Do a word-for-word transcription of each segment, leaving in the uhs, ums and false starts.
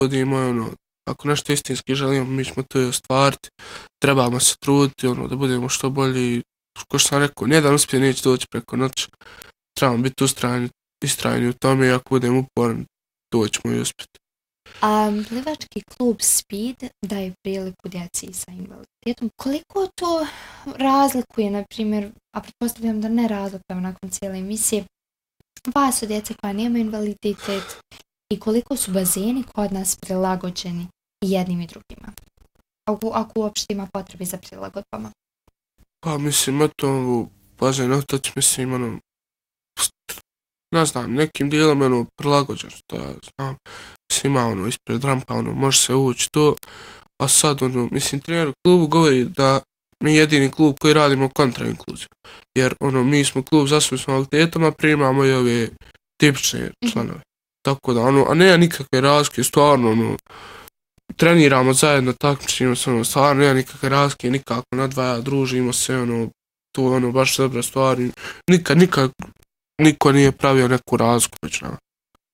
budemo, ono, ako nešto istinski želimo, mi ćemo to i ostvariti, trebamo se truditi, ono, da budemo što bolji, ko što sam rekao, nijedan uspjeh neće doći preko noći, trebamo biti ustrajni, istrajni u tome i ako budemo uporni, doćemo i uspjeti. A plivački klub Speed daje priliku djeci sa invaliditetom. Koliko to razlikuje, na primjer, a pretpostavljam da ne razlikuje nakon cijele emisije, vas od djece koja nema invaliditet i koliko su bazeni kod nas prilagođeni jednim i drugima? Ako, ako uopšte ima potrebe za prilagodbama. Pa mislim, eto, bazen otac, mislim, ono, ne znam, nekim dijelom, ono, prilagođen, što ja znam, mislim, ima, ono, ispred rampa, ono, može se ući to, a sad, ono, mislim, trener u klubu govori da mi je jedini klub koji radimo kontra inkluziju, jer, ono, mi smo klub za svojim kvalitetom, a primamo i ove tipične članove, mm-hmm. Tako da, ono, a nema nikakve razlike, stvarno, ono, treniramo zajedno, takmičimo se, ono, stvarno nema nikakve razlike, nikako nadvaja, družimo se, ono, to je, ono, baš dobra stvar, nikad, nikad, niko nije pravio neku razliku među nama.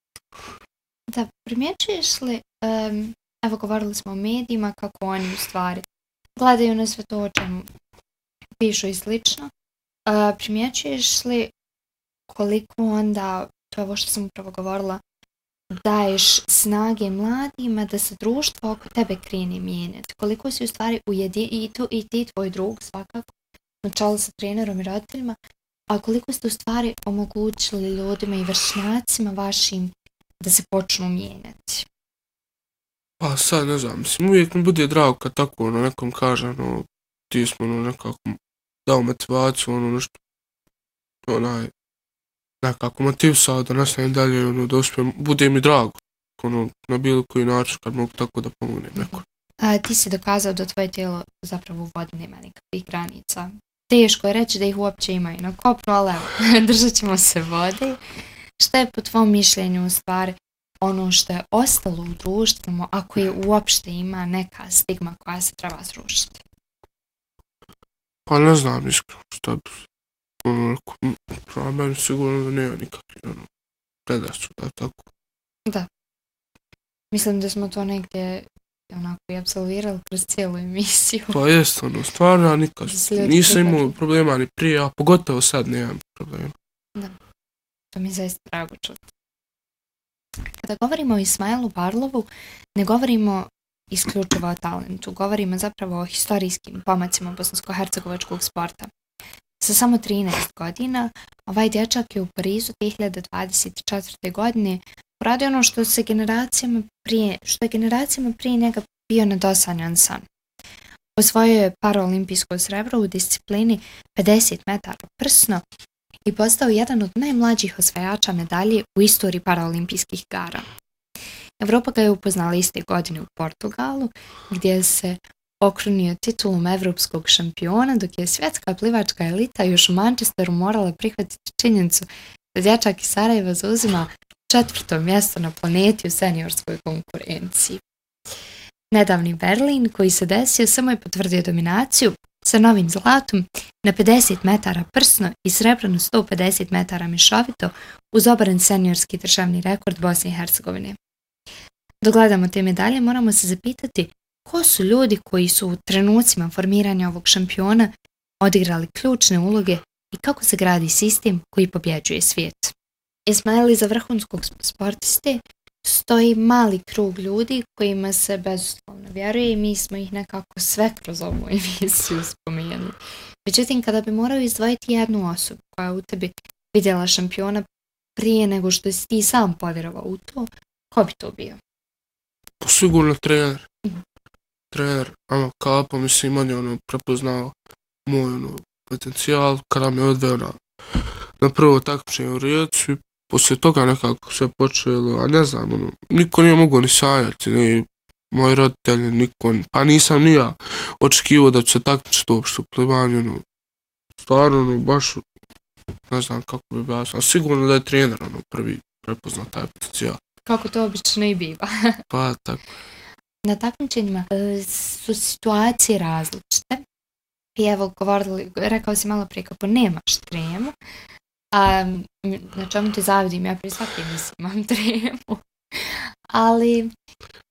Da, primjećuješ li, um, evo govorili smo o medijima, kako oni u stvari gledaju na sve to o čemu pišu i slično, uh, primjećuješ li koliko onda, to je ovo što sam upravo govorila, daješ snage mladima da se društvo oko tebe krene mijenjati, koliko si u stvari ujedin, i, to, i ti tvoj drug svakako, na čelu sa trenerom i roditeljima, a koliko ste u stvari omogućili ljudima i vršnjacima vašim da se počnu mijenjati? Pa sad ne znam, mislim, uvijek mi bude drago kad tako ono, nekom kaže, ono, ti smo ono, nekako dao motivaciju, ono, nešto, onaj, nekako motivisao da nastavim dalje, ono, da uspijem, bude mi drago, ono, na bilo koji način kad mogu tako da pomognem neko. A, ti si dokazao da tvoje tijelo zapravo u vodi nema nikakvih granica. Teško je reći da ih uopće imaju na kopnu, ali evo, držat ćemo se vode. Šta je po tvom mišljenju u stvari ono što je ostalo u društvu, ako je uopšte ima neka stigma koja se treba srušiti? Pa ne znam iskreno šta bi, ono, prema meni sigurno da nema nikakvi, ono, predrasuda, tako. Da. Mislim da smo to negdje onako i apsolvirali kroz cijelu emisiju. Pa jest, ono, stvarno, nikad. Nisam imao problema ni prije, a pogotovo sad nemam problema. Da, to mi je zaista drago čuti. Kada govorimo o Ismailu Barlovu, ne govorimo isključivo o talentu, govorimo zapravo o historijskim pomacima bosansko-hercegovačkog sporta. Sa samo trinaest godina, ovaj dječak je u Parizu dvije hiljade dvadeset četvrte. godine uradio ono što se generacijama prije, što je generacijama prije njega bio nedosanjan san. Osvojio je paraolimpijsko srebro u disciplini pedeset metara prsno i postao jedan od najmlađih osvajača medalje u istoriji paraolimpijskih igara. Evropa ga je upoznala iste godine u Portugalu, gdje se okrunio titulom evropskog šampiona, dok je svjetska plivačka elita još u Manchesteru morala prihvatiti činjenicu da dječak iz Sarajeva zauzima četvrto mjesto na planeti u seniorskoj konkurenciji. Nedavni Berlin, koji se desio, samo je potvrdio dominaciju sa novim zlatom na pedeset metara prsno i srebro na sto pedeset metara mješovito uz oboren seniorski državni rekord Bosne i Hercegovine. Dok gledamo te medalje, moramo se zapitati ko su ljudi koji su u trenucima formiranja ovog šampiona odigrali ključne uloge i kako se gradi sistem koji pobjeđuje svijet. Ismail, iza vrhunskog sportiste stoji mali krug ljudi kojima se bezuslovno vjeruje i mi smo ih nekako sve kroz ovu emisiju spomenuli. Međutim, kada bi morao izdvojiti jednu osobu koja u tebi vidjela šampiona prije nego što si ti sam povjerovao u to, ko bi to bio? Pa sigurno trener. Mm-hmm. Trener, ono, Kapo, mislim, on je ono, prepoznao moj ono, potencijal kada me odveo na, na prvo takmičenje u Rijeci. Poslije toga nekako sve počelo, a ne znam, ono, niko nije mogao ni sanjati, ni moji roditelji, niko, pa nisam ni ja očekivao da će se takmičiti uopšte u plivanju, ono, stvarno, ono, baš, ne znam kako bi bio, a sigurno da je trener, ono, prvi prepoznao taj potencijal. Kako to obično i biva. Pa, tako. Na takmičenjima su situacije različite. I evo, govorili, rekao si malo prije kako nemaš tremu, a na čemu ti zavidim, ja prije svake mislim imam tremu. Ali